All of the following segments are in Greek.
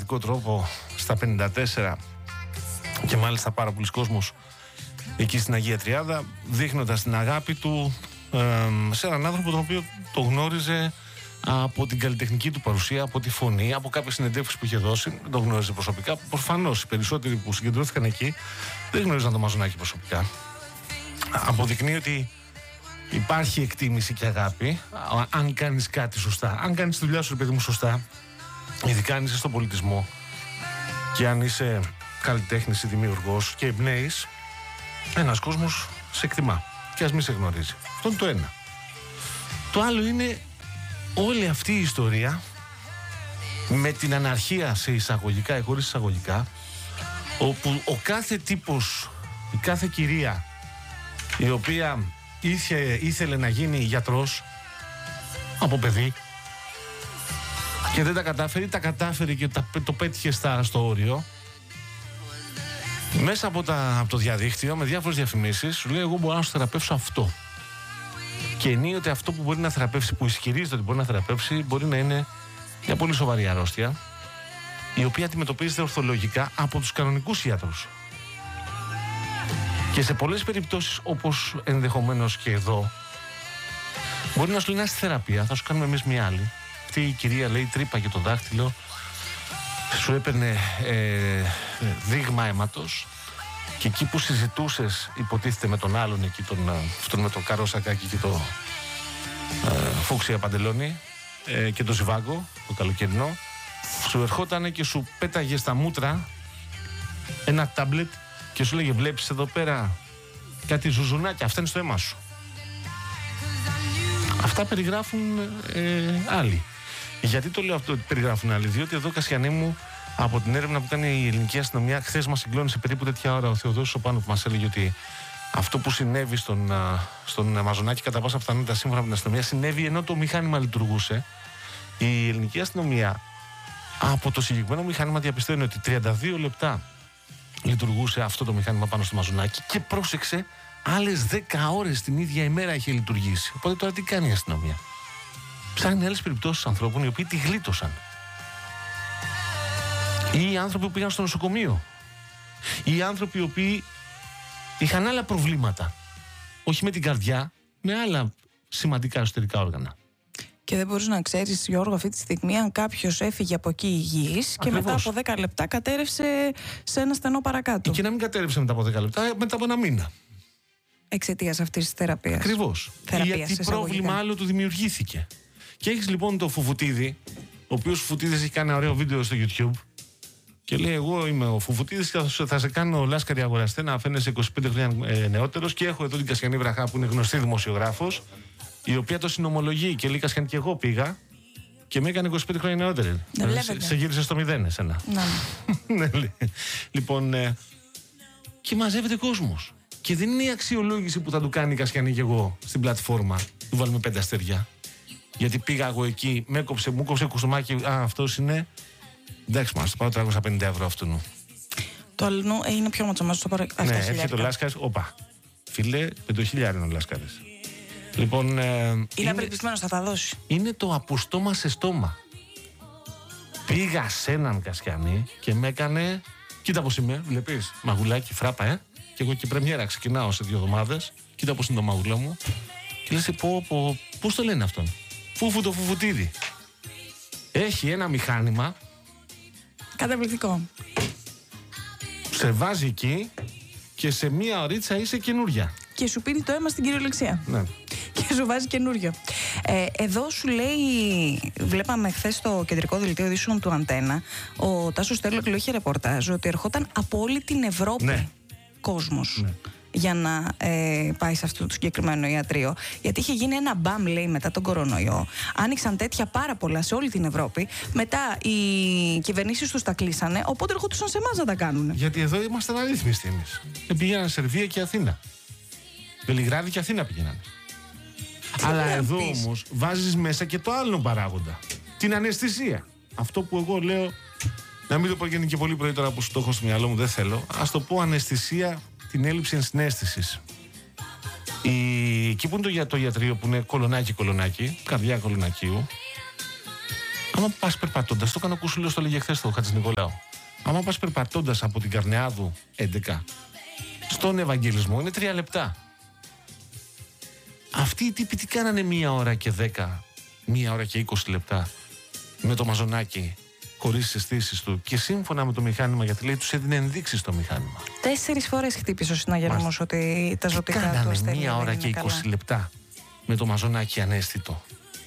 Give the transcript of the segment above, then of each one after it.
εκπληκτικό τρόπο στα 54 και μάλιστα πάρα πολλοί κόσμος εκεί στην Αγία Τριάδα, δείχνοντας την αγάπη του σε έναν άνθρωπο τον οποίο το γνώριζε από την καλλιτεχνική του παρουσία, από τη φωνή, από κάποιες συνεντεύξεις που είχε δώσει. Δεν το γνώριζε προσωπικά. Προφανώς οι περισσότεροι που συγκεντρώθηκαν εκεί δεν γνώριζαν τον Μαζονάκη προσωπικά. Αποδεικνύει ότι υπάρχει εκτίμηση και αγάπη αν κάνεις κάτι σωστά. Αν κάνεις τη δουλειά σου, παιδί μου, σωστά, ειδικά αν είσαι στον πολιτισμό και αν είσαι καλλιτέχνης ή δημιουργός και εμπνέεις, ένας κόσμος σε εκτιμά και ας μην σε γνωρίζει. Αυτό είναι το ένα. Το άλλο είναι όλη αυτή η ιστορία με την αναρχία σε εισαγωγικά ή χωρίς εισαγωγικά, όπου ο κάθε τύπος, η κάθε κυρία η οποία ήθελε να γίνει γιατρός από παιδί και δεν τα κατάφερε ή τα κατάφερε και το πέτυχε στο όριο, μέσα από το διαδίκτυο με διάφορες διαφημίσεις σου λέει: εγώ μπορώ να σου θεραπεύσω αυτό. Και ενίοτε αυτό που μπορεί να θεραπεύσει, που ισχυρίζεται ότι μπορεί να θεραπεύσει, μπορεί να είναι μια πολύ σοβαρή αρρώστια, η οποία αντιμετωπίζεται ορθολογικά από τους κανονικούς ιατρούς. Και σε πολλές περιπτώσεις, όπως ενδεχομένως και εδώ, μπορεί να σου λέει: να στη θεραπεία, θα σου κάνουμε εμείς μια άλλη. Αυτή η κυρία λέει: τρύπαγε το δάχτυλο, σου έπαιρνε δείγμα αίματος, και εκεί που συζητούσες, υποτίθεται με τον άλλον εκεί, αυτόν με το καρό σακάκι και το φούξια παντελόνι και το ζιβάγκο, το καλοκαιρινό, σου ερχόταν και σου πέταγε στα μούτρα ένα τάμπλετ και σου λέγε: βλέπεις εδώ πέρα κάτι ζουζουνάκια, αυτά είναι στο αίμα σου. Αυτά περιγράφουν άλλοι. Γιατί το λέω αυτό ότι περιγράφουν άλλοι? Διότι εδώ, Κασιανή μου, από την έρευνα που κάνει η ελληνική αστυνομία, χθες μας συγκλώνησε περίπου τέτοια ώρα ο Θεοδόσης ο Πάνου, που μας έλεγε ότι αυτό που συνέβη στον Μαζονάκη, κατά πάσα πιθανότητα σύμφωνα με την αστυνομία, συνέβη ενώ το μηχάνημα λειτουργούσε. Η ελληνική αστυνομία από το συγκεκριμένο μηχάνημα διαπιστώνει ότι 32 λεπτά λειτουργούσε αυτό το μηχάνημα πάνω στο Μαζονάκη και πρόσεξε, άλλες 10 ώρες την ίδια ημέρα είχε λειτουργήσει. Οπότε τώρα τι κάνει η αστυνομία? Ψάχνει άλλες περιπτώσεις ανθρώπων οι οποίοι τη γλίτωσαν. Ή οι άνθρωποι που πήγαν στο νοσοκομείο. Ή οι άνθρωποι οι οποίοι είχαν άλλα προβλήματα. Όχι με την καρδιά, με άλλα σημαντικά εσωτερικά όργανα. Και δεν μπορείς να ξέρεις, Γιώργο, αυτή τη στιγμή αν κάποιος έφυγε από εκεί υγιής και μετά από 10 λεπτά κατέρευσε σε ένα στενό παρακάτω. Ή και να μην κατέρευσε μετά από 10 λεπτά, μετά από ένα μήνα. Εξαιτίας αυτής της θεραπείας. Ακριβώς. Γιατί πρόβλημα άλλο του δημιουργήθηκε. Και έχεις λοιπόν το Φουφουτίδη, ο οποίος Φουφουτίδης έχει κάνει ένα ωραίο βίντεο στο YouTube. Και λέει: εγώ είμαι ο Φουφουτίδης και θα σε κάνω λάσκαρη αγοραστέ, να φαίνεσαι 25 χρόνια νεότερος. Και έχω εδώ την Κασιανή Βραχά, που είναι γνωστή δημοσιογράφος, η οποία το συνομολογεί και λέει: Κασιανή, και εγώ πήγα και με έκανε 25 χρόνια νεότερη. Σε γύρισε στο 0 εσένα. Ναι. Λοιπόν, και μαζεύεται κόσμος. Και δεν είναι η αξιολόγηση που θα του κάνει η Κασιανή και εγώ στην πλατφόρμα. Του βάλουμε 5 αστέρια. Γιατί πήγα εγώ εκεί, μου κόψε κουστούμάκι. Α, αυτός είναι. Εντάξει, μας το πάω 350 ευρώ αυτού. Το αλλού είναι πιο ματσομάζο, το πάρω 7.000. Ναι, έρχεται το Λάσκαρης, όπα. Φίλε, 5.000 είναι ο Λάσκαρης. Λοιπόν. Είναι απελπισμένος, θα τα δώσει. Είναι το από στόμα σε στόμα. Πήγα σε έναν Κασιανή και με έκανε. Κοίτα πώς είμαι, βλέπεις. Μαγουλάκι, φράπα, Και εγώ και πρεμιέρα ξεκινάω σε 2 εβδομάδες. Κοίτα πώς είναι το μαγουλό μου. Και λες: πώς το λένε αυτόν? Φούφου το Φουφουτίδη. Έχει ένα μηχάνημα. Καταπληκτικό. Σε βάζει εκεί και σε 1 ωρίτσα είσαι καινούρια. Και σου πίνει το αίμα στην κυριολεξία. Ναι. Και σου βάζει καινούριο. Εδώ σου λέει, βλέπαμε χθες στο κεντρικό δελτίο ειδήσεων του Αντένα, ο Τάσος Στέρλοκλου είχε ρεπορτάζ ότι ερχόταν από όλη την Ευρώπη κόσμος. Ναι. Για να πάει σε αυτό το συγκεκριμένο ιατρείο. Γιατί είχε γίνει ένα μπαμ, λέει, μετά τον κορονοϊό. Άνοιξαν τέτοια πάρα πολλά σε όλη την Ευρώπη. Μετά οι κυβερνήσεις τους τα κλείσανε. Οπότε ερχόντουσαν σε εμάς να τα κάνουν. Γιατί εδώ ήμασταν αρρύθμιστοι εμείς. Πήγαιναν Σερβία και Αθήνα. Βελιγράδι και Αθήνα πήγαιναν. Αλλά εδώ όμως βάζεις μέσα και το άλλο παράγοντα. Την αναισθησία. Αυτό που εγώ λέω. Να μην το πω και είναι και πολύ πρωί τώρα που σου το έχω στο μυαλό μου, δεν θέλω. Ας το πω αναισθησία. Την έλλειψη ενσυναίσθησης. Εκεί που είναι το ιατρείο, που είναι κολονάκι, καρδιά κολονακίου, Άμα πας περπατώντας, το κάνω Κουσούλιο, το λέγε χθες το Χατζηνικολάου. Άμα πας περπατώντας από την Καρνεάδου 11 στον Ευαγγελισμό, είναι 3 λεπτά. Αυτοί οι τύποι τι κάνανε 1 ώρα και 10, 1 ώρα και 20 λεπτά με το μαζονάκι, χωρίς τις αισθήσεις του και σύμφωνα με το μηχάνημα, γιατί λέει τους έδινε ενδείξεις το μηχάνημα. 4 φορές χτύπησε ο συναγερμός ότι τα ζωτικά του ασθενή. Κάνανε 1 ώρα και 20 λεπτά με το μαζονάκι ανέστητο.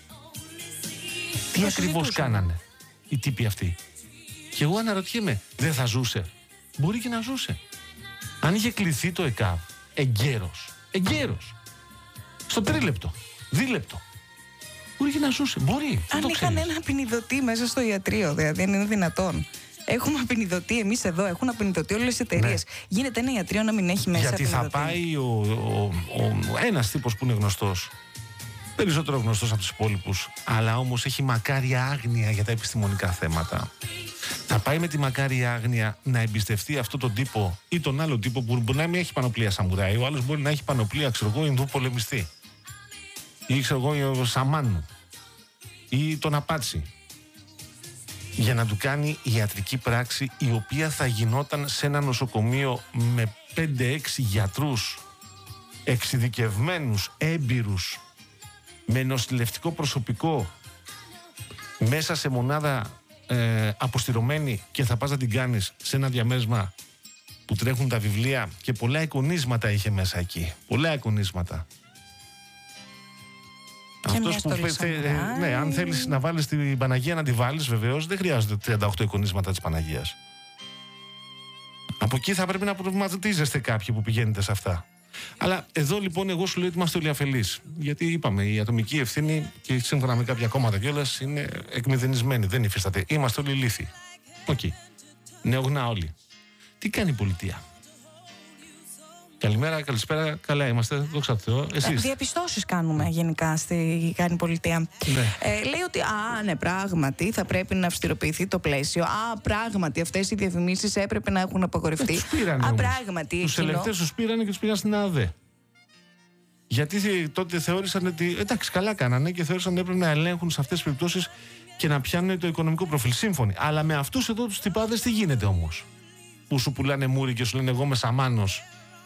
Τι ακριβώς κάνανε οι τύποι αυτοί? Και εγώ αναρωτιέμαι, δεν θα ζούσε? Μπορεί και να ζούσε. Αν είχε κληθεί το ΕΚΑΒ εγκαίρος, στο 3 λεπτό, 2 λεπτό, μπορεί και να ζούσε. Μπορεί. Αν είχαν ένα απεινιδωτή μέσα στο ιατρείο, δηλαδή, δεν είναι δυνατόν. Έχουμε απεινιδωτή εμείς εδώ, έχουν απεινιδωτή όλες τις εταιρείες. Ναι. Γίνεται ένα ιατρείο να μην έχει μέσα γιατί απεινιδωτή? Θα πάει ένας τύπος που είναι γνωστός, περισσότερο γνωστός από τους υπόλοιπους, αλλά όμως έχει μακάρια άγνοια για τα επιστημονικά θέματα. Θα πάει με τη μακάρια άγνοια να εμπιστευτεί αυτόν τον τύπο ή τον άλλο τύπο που μπορεί να μην έχει πανοπλία σαμουράι, ο άλλος μπορεί να έχει πανοπλία, ξέρω εγώ, Ινδού πολεμιστή, ή ξέρω εγώ, Σαμάνου, ή τον Απάτσι, για να του κάνει ιατρική πράξη η οποία θα γινόταν σε ένα νοσοκομείο με 5-6 γιατρούς εξειδικευμένους, έμπειρους, με νοσηλευτικό προσωπικό, μέσα σε μονάδα αποστηρωμένη, και θα πας να την κάνεις σε ένα διαμέρισμα που τρέχουν τα βιβλία και πολλά εικονίσματα είχε μέσα εκεί. Πολλά εικονίσματα. Αυτός που ναι, αν θέλεις να βάλεις την Παναγία να τη βάλεις, βεβαίως δεν χρειάζονται 38 εικονίσματα της Παναγίας. Από εκεί θα πρέπει να προβληματίζεστε κάποιοι που πηγαίνετε σε αυτά. Αλλά εδώ λοιπόν εγώ σου λέω ότι είμαστε όλοι αφελείς. Γιατί είπαμε, η ατομική ευθύνη, και σύμφωνα με κάποια κόμματα κιόλας, είναι εκμηδενισμένη, δεν υφίσταται. Είμαστε όλοι ηλίθιοι. Οκ. Νεογνά όλοι. Τι κάνει η πολιτεία? Καλημέρα, καλησπέρα, καλά είμαστε, δόξα τω Θεώ. Εσείς? Διαπιστώσεις κάνουμε γενικά στη κάνει πολιτεία. Ναι. Λέει ότι ναι, πράγματι θα πρέπει να αυστηροποιηθεί το πλαίσιο. Πράγματι αυτές οι διαφημίσεις έπρεπε να έχουν απαγορευτεί. Τους πήρανε πράγματι. Τους ελεγκτές τους πήρανε και τους πήγαν στην ΑΔΕ. Γιατί τότε θεώρησαν ότι εντάξει, καλά κάνανε και θεώρησαν ότι έπρεπε να ελέγχουν σε αυτές τις περιπτώσεις και να πιάνουν το οικονομικό προφίλ. Σύμφωνοι. Αλλά με αυτούς εδώ τους τυπάδες τι γίνεται όμως? Που σου πουλάνε μούρι και σου λένε εγώ είμαι Σαμάνος.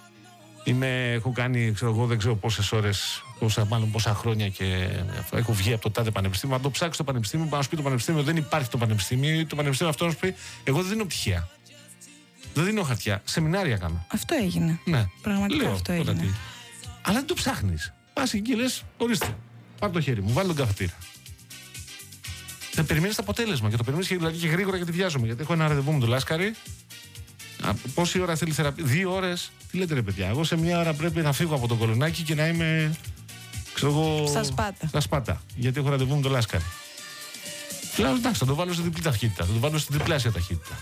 Έχω κάνει, ξέρω εγώ, δεν ξέρω πόσες ώρες, πόσα χρόνια και έχω βγει από το τάδε πανεπιστήμιο. Αν το ψάξει το πανεπιστήμιο, να σου πει το πανεπιστήμιο δεν υπάρχει το πανεπιστήμιο, ή το πανεπιστήμιο αυτό να σου πει εγώ δεν δίνω πτυχία. Δεν δίνω χαρτιά. Σεμινάρια κάνω. Αυτό έγινε. Ναι. Πραγματικά αυτό έγινε. Αλλά δεν το ψάχνεις. Πας εκεί και λες, ορίστε, πάρ' το χέρι μου, βάλε τον καφετήρα. Θα περιμένεις το αποτέλεσμα και το περιμένεις δηλαδή και γρήγορα, γιατί βιάζομαι. Γιατί έχω ένα ραντεβού με τον Λάσκαρη. Πόση ώρα θέλει θεραπεία? 2 ώρες. Τι λέτε ρε παιδιά? Εγώ σε 1 ώρα πρέπει να φύγω από το Κολονάκι και να είμαι, ξέρω εγώ, στα Σπάτα. Γιατί έχω ραντεβού με τον Λάσκαρη. Λέω εντάξει, θα το βάλω σε διπλή ταχύτητα. Θα το βάλω στη διπλάσια ταχύτητα.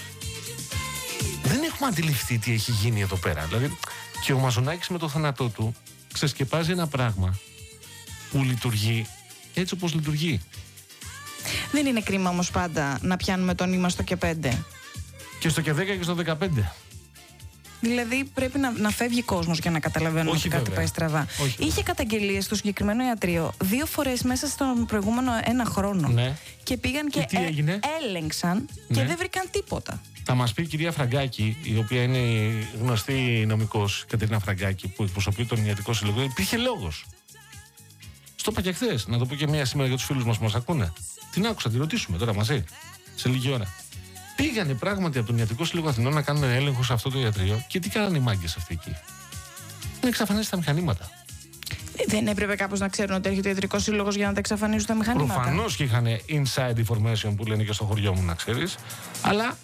Δεν έχουμε αντιληφθεί τι έχει γίνει εδώ πέρα. Δηλαδή, και ο Μαζονάκης με το θάνατό του ξεσκεπάζει ένα πράγμα που λειτουργεί έτσι όπως λειτουργεί. Δεν είναι κρίμα όμως πάντα να πιάνουμε το νήμα στο και 5? Και στο και 10 και στο 15. Δηλαδή πρέπει να φεύγει κόσμος για να καταλαβαίνουμε ότι κάτι πάει στραβά. Είχε καταγγελίες στο συγκεκριμένο ιατρείο 2 φορές μέσα στον προηγούμενο 1 χρόνο. Ναι. Και πήγαν και έλεγξαν και δεν βρήκαν τίποτα. Θα μας πει η κυρία Φραγκάκη, η οποία είναι η γνωστή νομικός, Κατερίνα Φραγκάκη, που εκπροσωπεί τον Ιατρικό Συλλογό, υπήρχε λόγος. Στο είπα και χθες, να το πω και μία σήμερα για τους φίλους μας που μας ακούνε. Την άκουσα, τη ρωτήσουμε τώρα μαζί, σε λίγη ώρα. Πήγανε πράγματι από τον Ιατρικό Σύλλογο Αθηνών να κάνουν έλεγχο σε αυτό το ιατρείο και τι κάνανε οι μάγκες αυτοί εκεί? Δεν εξαφανίζουν τα μηχανήματα. Δεν έπρεπε κάπως να ξέρουν ότι έρχεται ο Ιατρικός Σύλλογος για να τα εξαφανίζουν τα μηχανήματα? Προφανώς και είχαν inside information που λένε και στο χωριό μου, να ξέρεις. Αλλά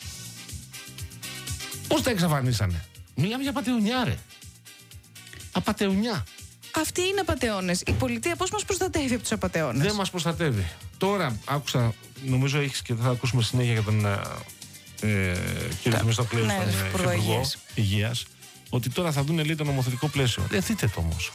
πώς τα εξαφανίσανε? Μιλάμε για απατεωνιά, ρε. Απατεωνιά. Αυτοί είναι απατεώνες. Η πολιτεία πώς μας προστατεύει από τους απατεώνες? Δεν μας προστατεύει. Τώρα άκουσα, νομίζω έχεις και θα ακούσουμε συνέχεια για τον κύριο Θεμιστοκλέου, τον Υπουργό Υγείας, ότι τώρα θα δουν, λέει, το νομοθετικό πλαίσιο. Δείτε το όμως.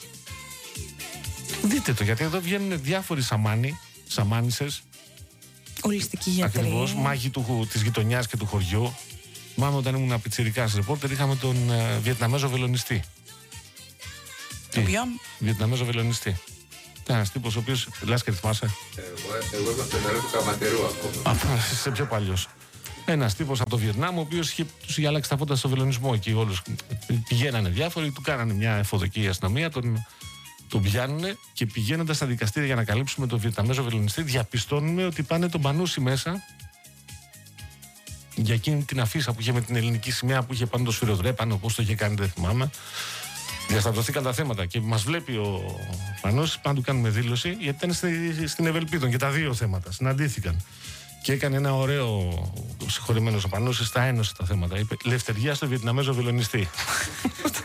Δείτε το, γιατί εδώ βγαίνουν διάφοροι σαμάνισες. Ολιστικοί γιατροί. Ακριβώς, μάγοι της γειτονιάς και του χωριού. Μάμε όταν ήμουν πιτσιρικάς ρεπόρτερ, είχαμε τον Βιετναμέζο βελονιστή. Ποιον? Βιετναμέζο βελονιστή. Ένας τύπος ο οποίος. Λάσκαρη, θυμάσαι? Εγώ είμαι φενερό του Καματερού ακόμα. Είσαι πιο παλιός. Ένας τύπος από το Βιετνάμ, ο οποίος τους είχε αλλάξει τα φώτα στο βελονισμό εκεί όλους. Πηγαίνανε διάφοροι, του κάνανε μια εφοδοκή αστυνομία, τον πιάνουνε και πηγαίνοντας στα δικαστήρια για να καλύψουμε τον Βιετναμέζο βελονιστή, διαπιστώνουμε ότι πάνε τον Πανούση μέσα για εκείνη την αφίσα που είχε με την ελληνική σημαία που είχε πάνω το σφυροδρέπανο, όπως το είχε κάνει, δεν θυμάμαι. Διαστατωθήκαν τα θέματα και μας βλέπει ο Πανούσης, πάντα του κάνουμε δήλωση, γιατί ήταν στην Ευελπίδων και τα δύο θέματα συναντήθηκαν. Και έκανε ένα ωραίο, συγχωρημένος ο Πανούσης, τα ένωσε τα θέματα. Είπε: Λευτεριά στο Βιετναμέζο βελονιστή.